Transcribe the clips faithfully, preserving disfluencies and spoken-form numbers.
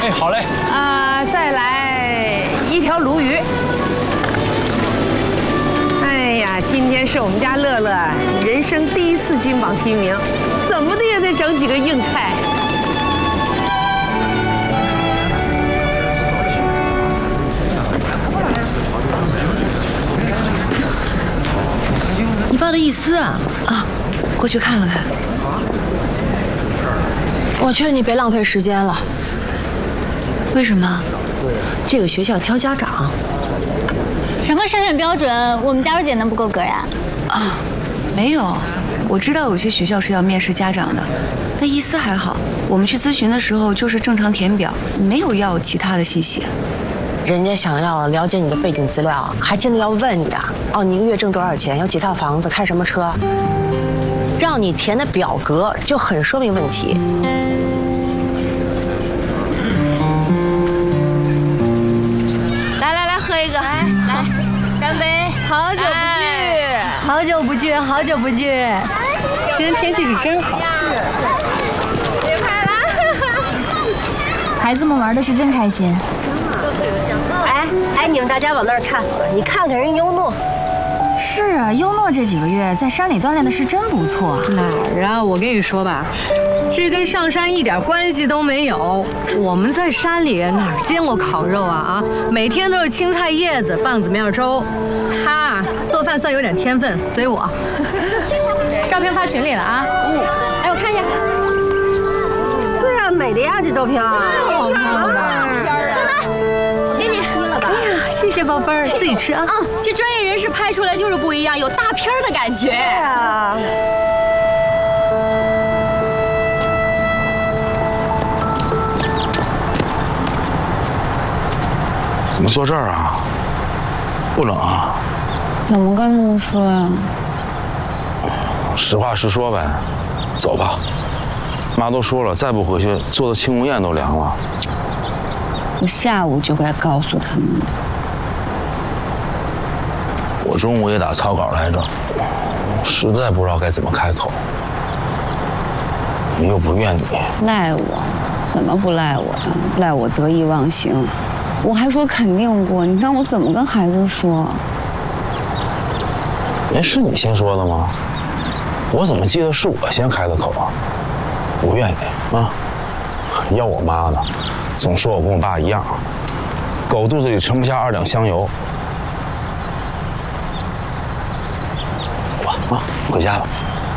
哎，好嘞。 啊，再来一条鲈鱼。哎呀，今天是我们家乐乐人生第一次金榜题名，怎么的也得整几个硬菜。 你报的意思啊？啊，过去看了看。我劝你别浪费时间了。为什么？这个学校挑家长。 什么筛选标准？我们佳茹姐能不够格呀？ 啊，没有。我知道有些学校是要面试家长的，但意思还好。我们去咨询的时候就是正常填表，没有要其他的信息。 人家想要了解你的背景资料，还真的要问你啊！哦，你一个月挣多少钱？有几套房子？开什么车？让你填的表格就很说明问题。 来来来，喝一个，来来，干杯！ 好久不聚， 好久不聚，好久不聚。 今天天气是真好。 别拍了，孩子们玩的是真开心。 哎哎，你们大家往那儿看，你看看人优诺。 是啊，优诺这几个月在山里锻炼的是真不错。 哪儿啊？我跟你说吧，这跟上山一点关系都没有。我们在山里哪儿见过烤肉啊啊！每天都是青菜叶子、棒子面粥。他做饭算有点天分，随我。照片发群里了啊！ 嗯，哎，我看一下。 对啊，美的呀，这照片。 太好看了吧！我给你。 哎呀，谢谢宝贝儿，自己吃啊。 啊，这专业人士拍出来就是不一样，有大片的感觉。 对啊。 怎么坐这儿啊？不冷啊？ 怎么跟他们说呀？ 实话实说呗，走吧。妈都说了，再不回去，做的庆功宴都凉了。 我下午就该告诉他们的。 我中午也打草稿来着，实在不知道该怎么开口。你又不怨你， 赖我？怎么不赖我呀？赖我得意忘形。我还说肯定过，你让我怎么跟孩子说？ 哎，是你先说的吗？我怎么记得是我先开的口啊？不怨你啊！要我妈呢，总说我跟我爸一样，狗肚子里盛不下二两香油。走吧，啊，回家吧。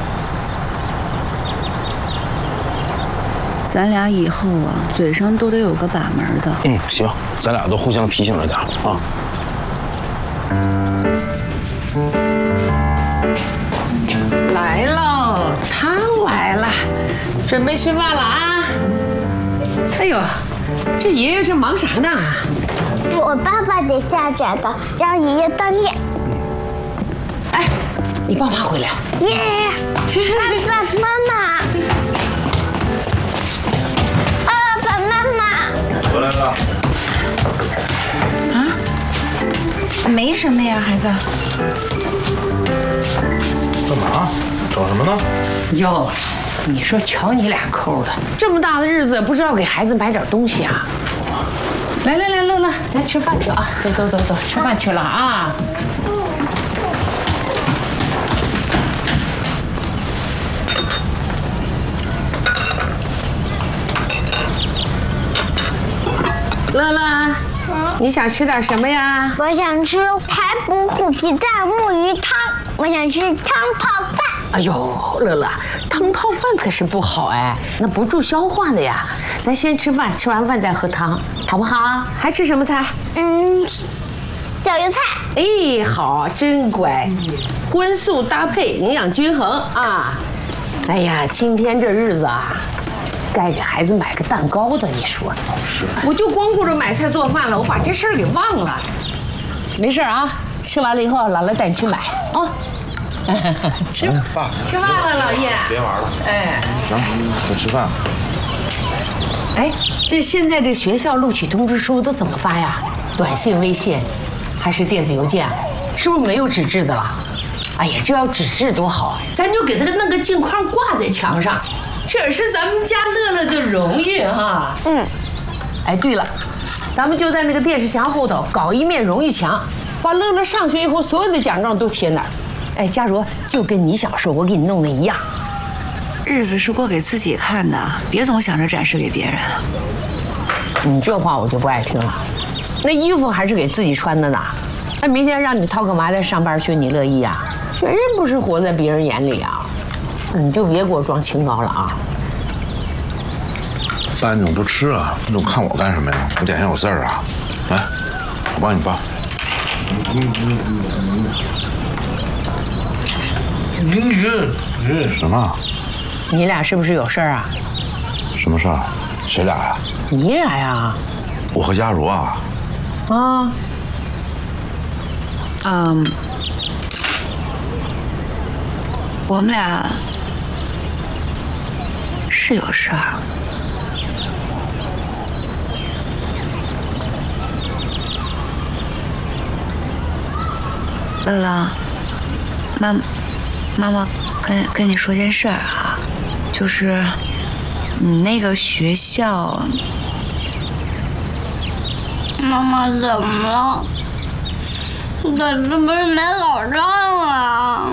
咱俩以后啊，嘴上都得有个把门的。 嗯，行，咱俩都互相提醒着点啊。 来喽，汤来了，准备吃饭了啊！哎呦，这爷爷这忙啥呢？ 我爸爸得下载的，让爷爷锻炼。 哎，你爸妈回来。 耶！爸爸妈妈，爸爸妈妈。 回来了。 啊？没什么呀，孩子。 干嘛？找什么呢？ 哟，你说瞧你俩抠的，这么大的日子不知道给孩子买点东西啊？来来来，乐乐，来吃饭去啊！走走走走，吃饭去了啊！乐乐，你想吃点什么呀？ 我想吃排骨虎皮蛋木鱼汤，我想吃汤泡饭。 哎呦，乐乐，汤泡饭可是不好哎，那不助消化的呀。咱先吃饭，吃完饭再喝汤，好不好？还吃什么菜？ 嗯，小油菜。 哎，好，真乖，荤素搭配，营养均衡啊。哎呀，今天这日子啊，该给孩子买个蛋糕的，你说？是。我就光顾着买菜做饭了，我把这事儿给忘了。没事啊，吃完了以后，姥姥带你去买啊。吃嗯，爸， 吃饭了，老爷。 别玩了。 哎， 行，我吃饭。 哎，这现在这学校录取通知书都怎么发呀？短信、微信，还是电子邮件？是不是没有纸质的了？哎呀，这要纸质多好，咱就给他弄个镜框挂在墙上，这也是咱们家乐乐的荣誉哈。 嗯， 哎，对了，咱们就在那个电视墙后头搞一面荣誉墙，把乐乐上学以后所有的奖状都贴那儿。哎，佳茹，就跟你小时候我给你弄的一样。 日子是过给自己看的，别总想着展示给别人。 你这话我就不爱听了。那衣服还是给自己穿的呢。那明天让你掏个麻袋上班去，你乐意啊？谁不是活在别人眼里啊？你就别给我装清高了啊！ 爸，你怎么不吃啊？你总看我干什么呀？我脸上有事儿啊！来，我帮你抱。 明宇， 什么？ 你俩是不是有事儿啊？ 什么事儿？谁俩呀？ 你俩呀？ 我和佳茹啊。 啊。 嗯，我们俩是有事儿。乐乐，妈，妈妈跟跟你说件事儿啊，就是你那个学校， 妈妈怎么了？这这不是没考上啊？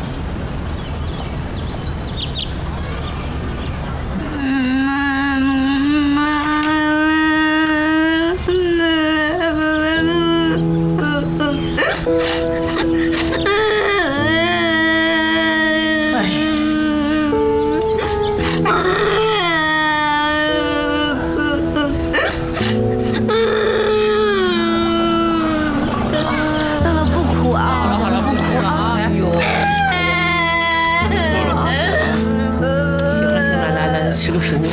吃个苹果。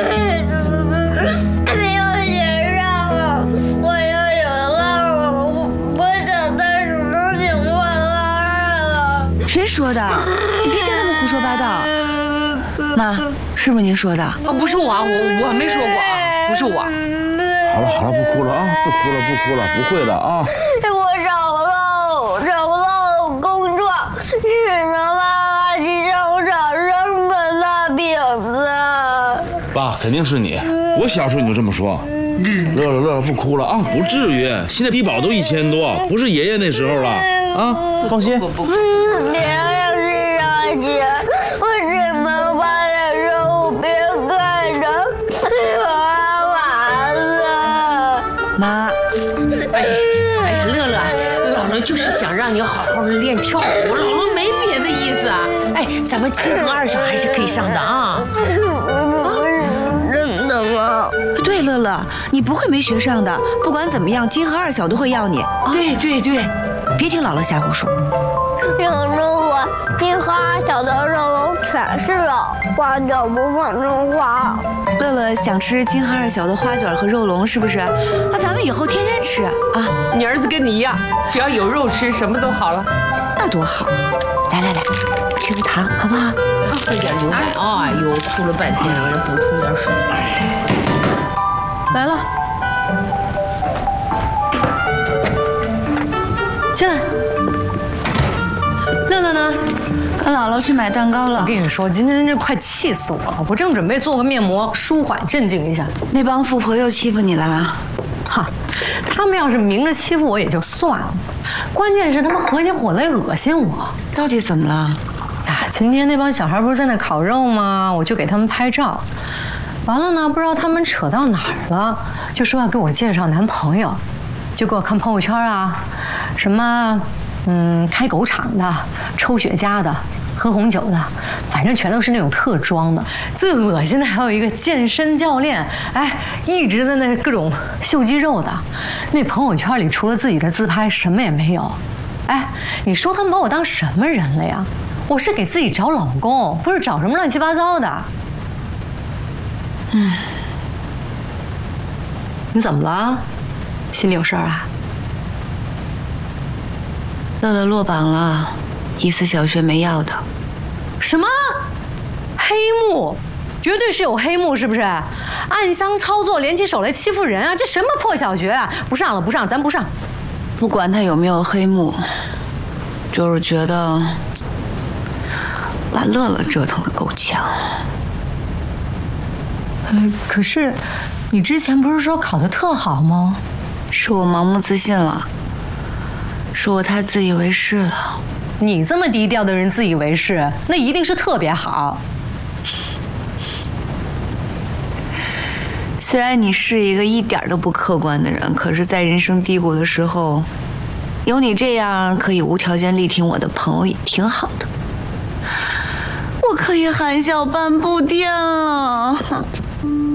没有学上了，我要有了，我我想在数中请过二了。 谁说的？你别听他们胡说八道。妈，是不是您说的？ 啊，不是我，我我没说过啊，不是我。 好了好了，不哭了啊，不哭了不哭了，不会的啊。 我找不到，找不到工作，只能妈妈去商场扔的那饼子。 爸，肯定是你。我小时候你就这么说。乐乐乐乐，不哭了啊，不至于。现在低保都一千多，不是爷爷那时候了啊，放心。 别让是上学，我只能把脸上后边看着，我完了。 妈， 哎哎呀，乐乐，姥姥就是想让你好好的练跳舞，姥姥没别的意思啊。哎，咱们金河二小还是可以上的啊。 真的吗？ 对，乐乐，你不会没学上的。不管怎么样，金河二小都会要你。 对对对， 别听姥姥瞎胡说。 要是我金河二小的肉龙全是肉，花卷不放成花。 乐乐想吃金河二小的花卷和肉龙，是不是？那咱们以后天天吃啊！ 你儿子跟你一样，只要有肉吃，什么都好了。 那多好！来来来，吃个糖好不好？ 喝点牛奶啊！哎呦，哭了半天了，我补充点水。 来了，进来。乐乐呢？ 跟姥姥去买蛋糕了。 我跟你说，今天这快气死我了！我正准备做个面膜，舒缓镇静一下。 那帮富婆又欺负你了？ 哈，他们要是明着欺负我也就算了，关键是他们合起伙来恶心我。 到底怎么了？ 啊，今天那帮小孩不是在那烤肉吗？我就给他们拍照。完了呢，不知道他们扯到哪儿了，就说要给我介绍男朋友，就给我看朋友圈啊，什么嗯开狗场的、抽雪茄的、喝红酒的，反正全都是那种特装的。最恶心的还有一个健身教练，哎，一直在那各种秀肌肉的。那朋友圈里除了自己的自拍，什么也没有。哎，你说他们把我当什么人了呀？我是给自己找老公，不是找什么乱七八糟的。嗯，你怎么了？心里有事儿啊？ 乐乐落榜了，一思小学没要的。 什么？黑幕？绝对是有黑幕，是不是？暗箱操作，联起手来欺负人啊！这什么破小学啊！不上了，不上，咱不上。 不管他有没有黑幕，就是觉得把乐乐折腾得够呛。 呃，可是，你之前不是说考得特好吗？ 是我盲目自信了，是我太自以为是了。 你这么低调的人自以为是，那一定是特别好。 虽然你是一个一点都不客观的人，可是，在人生低谷的时候，有你这样可以无条件力挺我的朋友也挺好的。我可以含笑半步癫了。